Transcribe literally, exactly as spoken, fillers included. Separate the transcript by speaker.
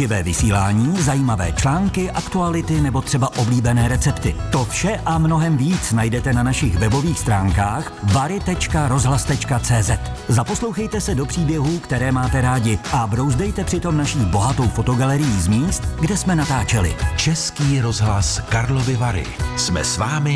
Speaker 1: Živé vysílání, zajímavé články, aktuality nebo třeba oblíbené recepty. To vše a mnohem víc najdete na našich webových stránkách vary tečka rozhlas tečka cé zet. Zaposlouchejte se do příběhů, které máte rádi a brouzdejte přitom naší bohatou fotogalerií z míst, kde jsme natáčeli.
Speaker 2: Český rozhlas Karlovy Vary. Jsme s vámi